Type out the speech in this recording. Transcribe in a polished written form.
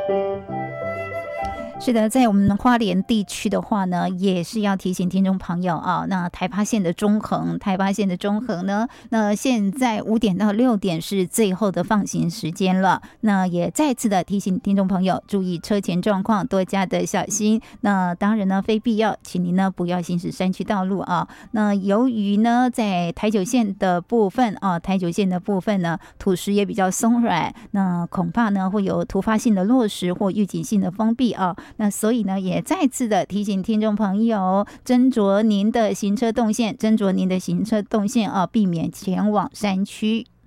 是的，在我们花莲地区的话呢，也是要提醒听众朋友啊，那台八线的中横呢，那现在5点到6点是最后的放行时间了。那也再次的提醒听众朋友注意车前状况，多加的小心。那当然呢，非必要，请您呢不要行驶山区道路啊。那由于呢，在台九线的部分呢，土石也比较松软，那恐怕呢会有突发性的落石或预警性的封闭啊。那所以呢，也再次的提醒听众朋友，斟酌您的行车动线啊，避免前往山区。